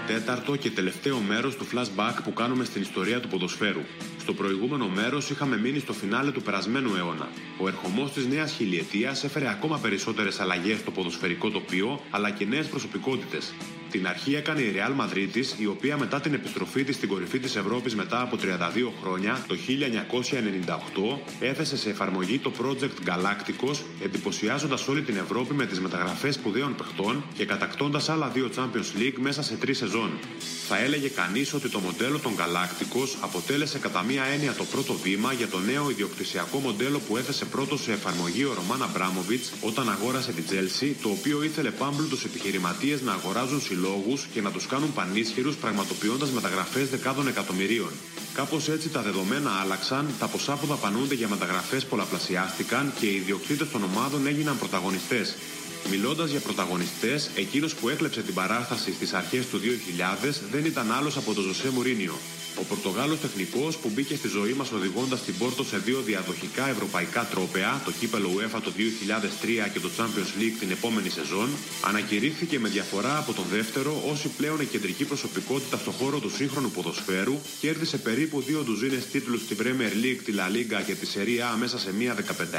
τέταρτο και τελευταίο μέρος του flashback που κάνουμε στην ιστορία του ποδοσφαίρου. Στο προηγούμενο μέρος είχαμε μείνει στο φινάλε του περασμένου αιώνα. Ο ερχομός της νέας χιλιετίας έφερε ακόμα περισσότερες αλλαγές στο ποδοσφαιρικό τοπίο, αλλά και νέες προσωπικότητες. Την αρχή έκανε η Real Madrid, η οποία μετά την επιστροφή της στην κορυφή της Ευρώπης μετά από 32 χρόνια, το 1998, έθεσε σε εφαρμογή το project Galacticos, εντυπωσιάζοντας όλη την Ευρώπη με τις μεταγραφές σπουδαίων παιχτών και κατακτώντας άλλα 2 Champions League μέσα σε 3 σεζόν. Θα έλεγε κανείς ότι το μοντέλο των Galacticos αποτέλεσε κατά μία έννοια το πρώτο βήμα για το νέο ιδιοκτησιακό μοντέλο που έθεσε πρώτος σε εφαρμογή ο Ρωμάν Αμπράμοβιτς όταν αγόρασε την Chelsea, το οποίο ήθελε πάμπλουτους επιχειρηματίες να αγοράζουν συλλόγους και να τους κάνουν πανίσχυρους, πραγματοποιώντας μεταγραφές δεκάδων εκατομμυρίων. Κάπως έτσι τα δεδομένα άλλαξαν, τα ποσά που δαπανούνται για μεταγραφές πολλαπλασιάστηκαν και οι ιδιοκτήτες των ομάδων έγιναν πρωταγωνιστές. Μιλώντας για πρωταγωνιστές, εκείνος που έκλεψε την παράσταση στις αρχές του 2000 δεν ήταν άλλος από τον Ζωσέ Μουρίνιο. Ο Πορτογάλος τεχνικός που μπήκε στη ζωή μας οδηγώντας την Πόρτο σε 2 διαδοχικά ευρωπαϊκά τρόπαια, το κύπελο UEFA το 2003 και το Champions League την επόμενη σεζόν, ανακηρύχθηκε με διαφορά από τον δεύτερο ως η πλέον κεντρική προσωπικότητα στον χώρο του σύγχρονου ποδοσφαίρου, κέρδισε περίπου 2 ντουζίνες τίτλους στην Premier League, τη La Liga και τη Serie A μέσα σε μία 15